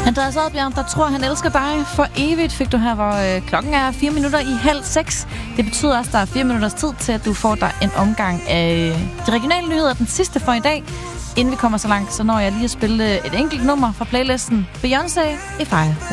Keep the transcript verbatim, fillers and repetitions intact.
Andreas Oddbjørn, der tror, han elsker dig for evigt, fik du her, hvor øh, klokken er fire minutter i halv seks. Det betyder også, at der er fire minutters tid til, at du får dig en omgang af de regionale nyheder, den sidste for i dag. Inden vi kommer så langt, så når jeg lige at spille et enkelt nummer fra playlisten Beyoncé, If I